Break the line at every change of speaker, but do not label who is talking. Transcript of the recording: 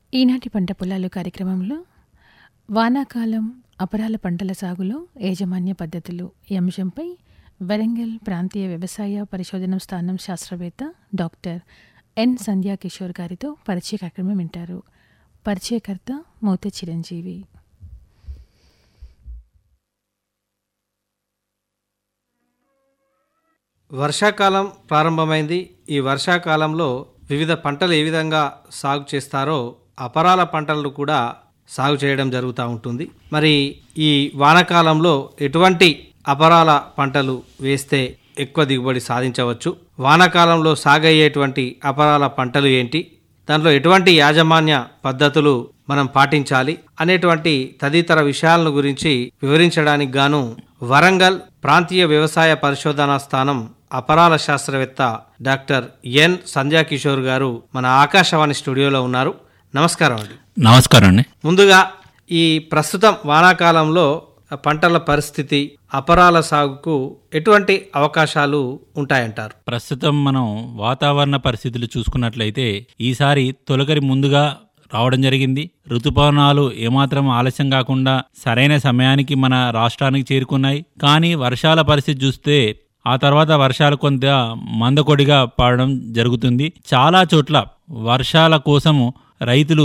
ఈనాటి పంట పొలాలు కార్యక్రమంలో వానాకాలం అపరాల పంటల సాగులో యాజమాన్య పద్ధతులు ఈ అంశంపై వరంగల్ ప్రాంతీయ వ్యవసాయ పరిశోధన స్థానం శాస్త్రవేత్త డాక్టర్ ఎన్ సంధ్యా కిషోర్ గారితో పరిచయ కార్యక్రమం వింటారు. పరిచయకర్త మోతే చిరంజీవి.
వర్షాకాలం ప్రారంభమైంది. ఈ వర్షాకాలంలో వివిధ పంటలు ఏ విధంగా సాగు చేస్తారో అపరాల పంటలను కూడా సాగు చేయడం జరుగుతూ ఉంటుంది. మరి ఈ వానాకాలంలో ఎటువంటి అపరాల పంటలు వేస్తే ఎక్కువ దిగుబడి సాధించవచ్చు, వానాకాలంలో సాగయ్యేటువంటి అపరాల పంటలు ఏంటి, దాంట్లో ఎటువంటి యాజమాన్య పద్ధతులు మనం పాటించాలి అనేటువంటి తదితర విషయాలను గురించి వివరించడానికి గాను వరంగల్ ప్రాంతీయ వ్యవసాయ పరిశోధనా స్థానం అపరాల శాస్త్రవేత్త డాక్టర్ ఎన్ సంధ్యా కిషోర్ గారు మన ఆకాశవాణి స్టూడియోలో ఉన్నారు. నమస్కారం అండి.
నమస్కారం అండి.
ముందుగా ఈ ప్రస్తుతం వానాకాలంలో పంటల పరిస్థితి, అపరాల సాగుకు ఎటువంటి అవకాశాలు ఉంటాయంటారు?
ప్రస్తుతం మనం వాతావరణ పరిస్థితులు చూసుకున్నట్లయితే ఈసారి తొలకరి ముందుగా రావడం జరిగింది. ఋతుపవనాలు ఏమాత్రం ఆలస్యం కాకుండా సరైన సమయానికి మన రాష్ట్రానికి చేరుకున్నాయి. కానీ వర్షాల పరిస్థితి చూస్తే ఆ తర్వాత వర్షాలు కొంత మందకొడిగా పడడం జరుగుతుంది. చాలా చోట్ల వర్షాల కోసము రైతులు